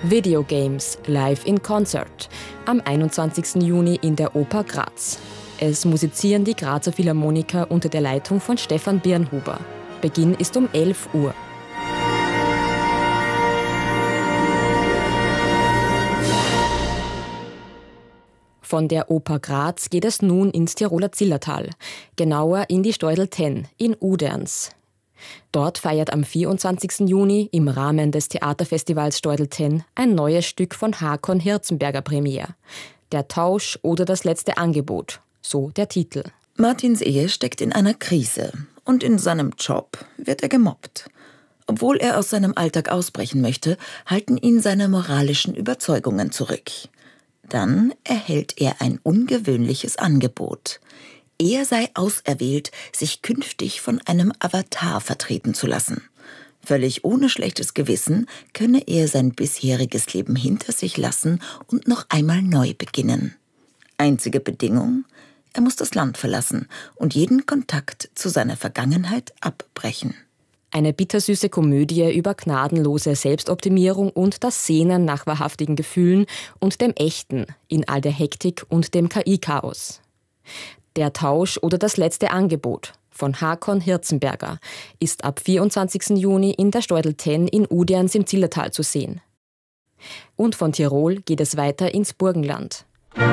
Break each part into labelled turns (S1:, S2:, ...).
S1: Video Games live in Concert am 21. Juni in der Oper Graz. Es musizieren die Grazer Philharmoniker unter der Leitung von Stefan Birnhuber. Beginn ist um 11 Uhr. Von der Oper Graz geht es nun ins Tiroler Zillertal, genauer in die Steudel 10 in Uderns. Dort feiert am 24. Juni im Rahmen des Theaterfestivals Steudel 10 ein neues Stück von Hakon Hirzenberger Premiere. Der Tausch oder das letzte Angebot, so der Titel.
S2: Martins Ehe steckt in einer Krise und in seinem Job wird er gemobbt. Obwohl er aus seinem Alltag ausbrechen möchte, halten ihn seine moralischen Überzeugungen zurück. Dann erhält er ein ungewöhnliches Angebot. Er sei auserwählt, sich künftig von einem Avatar vertreten zu lassen. Völlig ohne schlechtes Gewissen könne er sein bisheriges Leben hinter sich lassen und noch einmal neu beginnen. Einzige Bedingung: er muss das Land verlassen und jeden Kontakt zu seiner Vergangenheit abbrechen.
S1: Eine bittersüße Komödie über gnadenlose Selbstoptimierung und das Sehnen nach wahrhaftigen Gefühlen und dem Echten in all der Hektik und dem KI-Chaos. Der Tausch oder das letzte Angebot von Hakon Hirzenberger ist ab 24. Juni in der Steudel 10 in Uderns im Zillertal zu sehen. Und von Tirol geht es weiter ins Burgenland.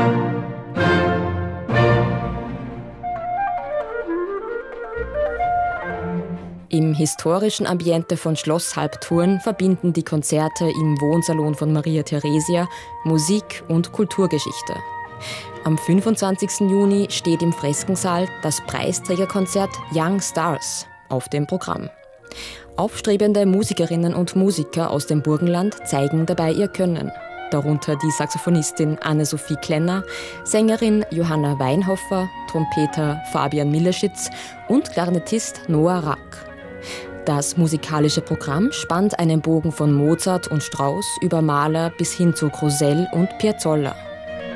S1: Im historischen Ambiente von Schloss Halbturn verbinden die Konzerte im Wohnsalon von Maria Theresia Musik und Kulturgeschichte. Am 25. Juni steht im Freskensaal das Preisträgerkonzert Young Stars auf dem Programm. Aufstrebende Musikerinnen und Musiker aus dem Burgenland zeigen dabei ihr Können. Darunter die Saxophonistin Anne-Sophie Klenner, Sängerin Johanna Weinhofer, Trompeter Fabian Milleschitz und Klarinettist Noah Rack. Das musikalische Programm spannt einen Bogen von Mozart und Strauss über Mahler bis hin zu Crosel und Piazzolla.